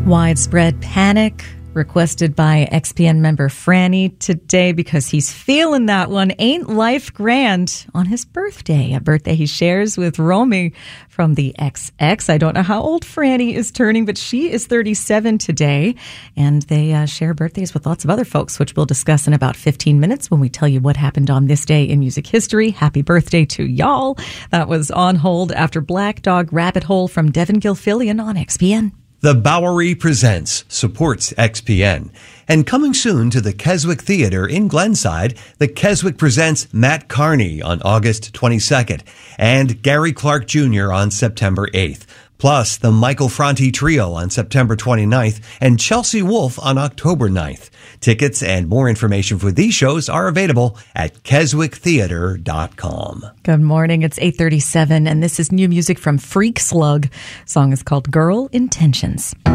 Widespread panic requested by XPN member Franny today because he's feeling that one. Ain't life grand on his birthday, a birthday he shares with Romy from the XX. I don't know how old Franny is turning, but she is 37 today, and they share birthdays with lots of other folks, which we'll discuss in about 15 minutes when we tell you what happened on this day in music history. Happy birthday to y'all. That was On Hold after Black Dog Rabbit Hole from Devin Gilfillian on XPN. The Bowery Presents supports XPN. And coming soon to the Keswick Theater in Glenside, the Keswick Presents Matt Carney on August 22nd and Gary Clark Jr. on September 8th. Plus, the Michael Franti Trio on September 29th and Chelsea Wolfe on October 9th. Tickets and more information for these shows are available at keswicktheater.com. Good morning. It's 8:37, and this is new music from Freak Slug. The song is called Girl Intentions.